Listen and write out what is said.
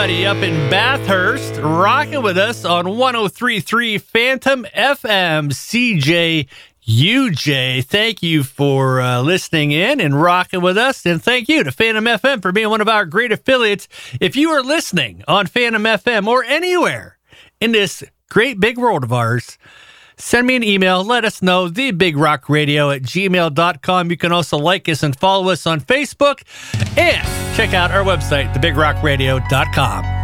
Up in Bathurst, rocking with us on 103.3 Phantom FM. CJ UJ, thank you for listening in and rocking with us. And thank you to Phantom FM for being one of our great affiliates. If you are listening on Phantom FM or anywhere in this great big world of ours, send me an email. Let us know, thebigrockradio@gmail.com. You can also like us and follow us on Facebook. And check out our website, thebigrockradio.com.